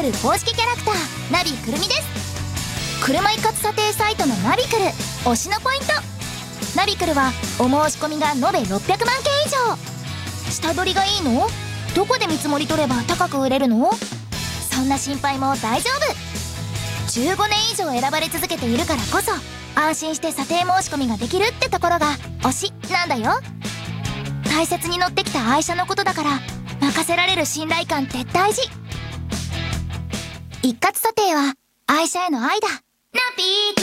ル公式キャラクターナビくるみです。車一括査定サイトのナビクル推しのポイント。ナビクルはお申し込みが延べ600万件以上。下取りがいいの？どこで見積もり取れば高く売れるの？そんな心配も大丈夫。15年以上選ばれ続けているからこそ安心して査定申し込みができるってところが推しなんだよ。大切に乗ってきた愛車のことだから任せられる信頼感って大事。一括査定は愛車への愛だ。ナビ